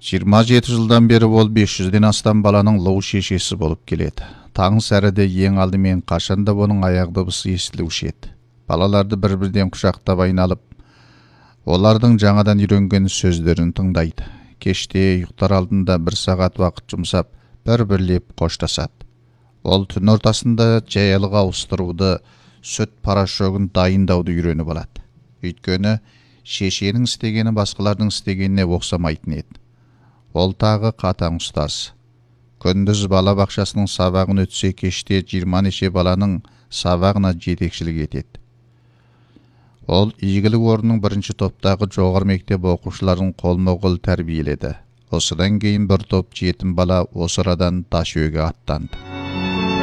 27 жылдан бері ол 500-ден астам баланың лау шешесі болып келеді. Таң сәріде ең алдымен қашанда оның аяқ дыбысы естілуші еді. Балаларды бір-бірден құшақтап айналып, олардың жаңадан үйренген сөздерін тыңдайды. Кеште ұйықтар алдында 1 сағат уақыт жұмсап, бір-бірлеп қоштасады. Ол түн ортасында жаялыға ауыстыруды, сүт парашогын дайындауды үйреніп алады. Өйткені шешенің істегені басқалардың істегеніне оқсамайтын еді. Ол тағы қатаң ұстаз. Күндіз бала бақшасының сабағын өтсе, кеште 20 неше баланың сабағына жетекшілік етеді. Ол игілік орнының 1-ші топтағы жоғары мектеп оқушыларын қолма-қол тәрбиеледі. Осыдан кейін бір топ жетім бала осы арадан Дашөге аттанды.